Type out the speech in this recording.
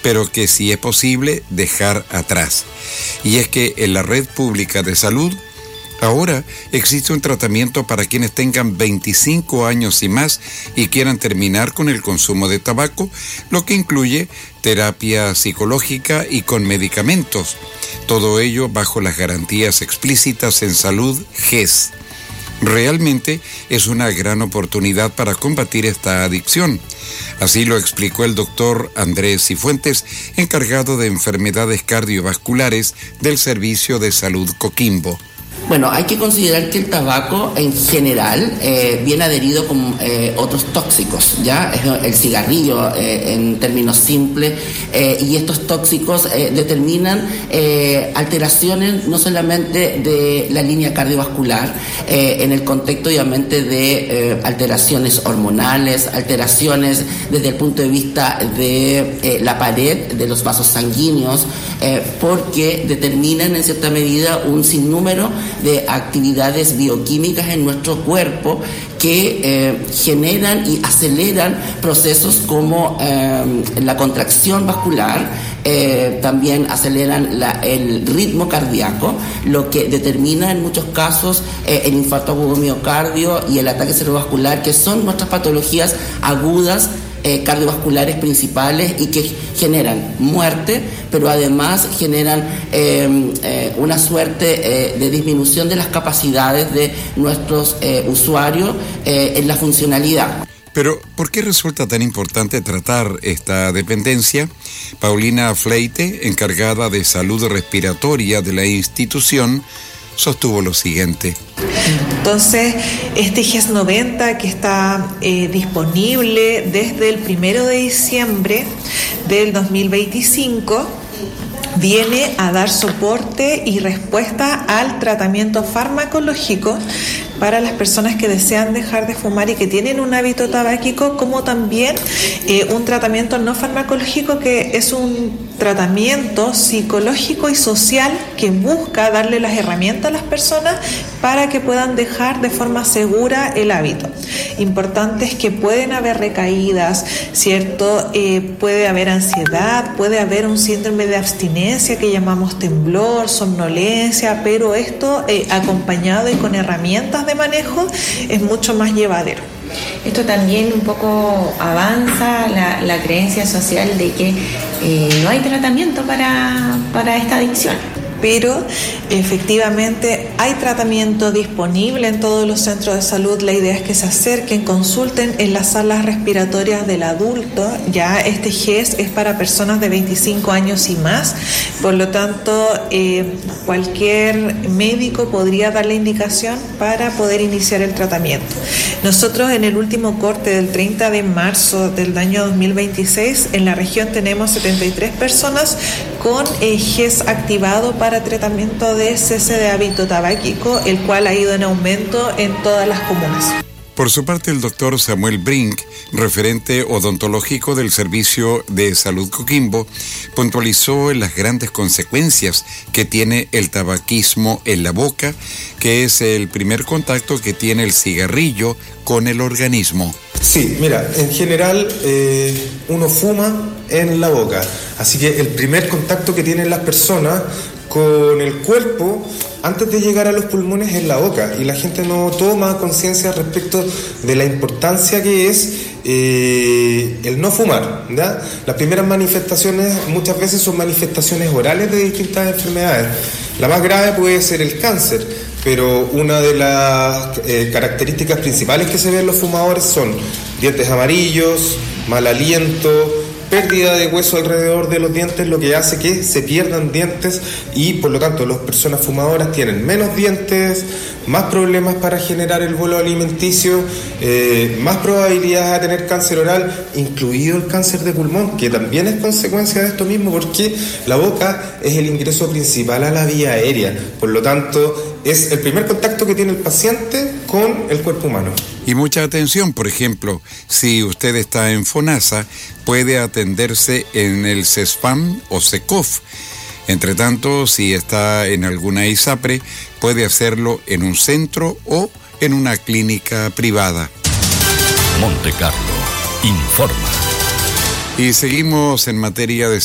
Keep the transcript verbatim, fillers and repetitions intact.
pero que si es posible dejar atrás. Y es que en la red pública de salud ahora existe un tratamiento para quienes tengan veinticinco años y más y quieran terminar con el consumo de tabaco, lo que incluye terapia psicológica y con medicamentos. Todo ello bajo las garantías explícitas en Salud G E S. Realmente es una gran oportunidad para combatir esta adicción. Así lo explicó el doctor Andrés Cifuentes, encargado de enfermedades cardiovasculares del Servicio de Salud Coquimbo. Bueno, hay que considerar que el tabaco en general eh, viene adherido con eh, otros tóxicos, ¿ya? El cigarrillo eh, en términos simples, eh, y estos tóxicos eh, determinan eh, alteraciones no solamente de la línea cardiovascular, eh, en el contexto obviamente de eh, alteraciones hormonales, alteraciones desde el punto de vista de eh, la pared de los vasos sanguíneos, eh, porque determinan en cierta medida un sinnúmero de actividades bioquímicas en nuestro cuerpo que eh, generan y aceleran procesos como eh, la contracción vascular, eh, también aceleran la, el ritmo cardíaco, lo que determina en muchos casos eh, el infarto agudo miocardio y el ataque cerebrovascular, que son nuestras patologías agudas Eh, cardiovasculares principales y que generan muerte, pero además generan eh, eh, una suerte eh, de disminución de las capacidades de nuestros eh, usuarios eh, en la funcionalidad. Pero, ¿por qué resulta tan importante tratar esta dependencia? Paulina Fleite, encargada de salud respiratoria de la institución, sostuvo lo siguiente. Entonces, este G E S noventa que está eh, disponible desde el primero de diciembre del dos mil veinticinco viene a dar soporte y respuesta al tratamiento farmacológico para las personas que desean dejar de fumar y que tienen un hábito tabáquico, como también eh, un tratamiento no farmacológico que es un tratamiento psicológico y social que busca darle las herramientas a las personas para que puedan dejar de forma segura el hábito. Importante es que pueden haber recaídas, ¿cierto? Eh, puede haber ansiedad, puede haber un síndrome de abstinencia que llamamos temblor, somnolencia, pero esto eh, acompañado y con herramientas de manejo es mucho más llevadero. Esto también un poco avanza la, la creencia social de que eh, no hay tratamiento para, para esta adicción. Pero efectivamente hay tratamiento disponible en todos los centros de salud. La idea es que se acerquen, consulten en las salas respiratorias del adulto. Ya este G E S es para personas de veinticinco años y más, por lo tanto eh, cualquier médico podría dar la indicación para poder iniciar el tratamiento. Nosotros en el último corte del treinta de marzo del año dos mil veintiséis en la región tenemos setenta y tres personas con eh, G E S activado para tratamiento de cese de hábito tabáquico, el cual ha ido en aumento en todas las comunas. Por su parte, el doctor Samuel Brink, referente odontológico del Servicio de Salud Coquimbo, puntualizó en las grandes consecuencias que tiene el tabaquismo en la boca, que es el primer contacto que tiene el cigarrillo con el organismo. Sí, mira, en general eh, uno fuma en la boca, así que el primer contacto que tienen las personas con el cuerpo antes de llegar a los pulmones es la boca, y la gente no toma conciencia respecto de la importancia que es eh, el no fumar, ¿ya? Las primeras manifestaciones muchas veces son manifestaciones orales de distintas enfermedades. La más grave puede ser el cáncer, pero una de las eh, características principales que se ven en los fumadores son dientes amarillos, mal aliento, pérdida de hueso alrededor de los dientes, lo que hace que se pierdan dientes y por lo tanto las personas fumadoras tienen menos dientes, más problemas para generar el bolo alimenticio, eh, más probabilidades de tener cáncer oral, incluido el cáncer de pulmón, que también es consecuencia de esto mismo, porque la boca es el ingreso principal a la vía aérea, por lo tanto es el primer contacto que tiene el paciente con el cuerpo humano. Y mucha atención, por ejemplo, si usted está en FONASA, puede atenderse en el CESFAM o SECOF. Entre tanto, si está en alguna ISAPRE, puede hacerlo en un centro o en una clínica privada. Monte Carlo informa. Y seguimos en materia de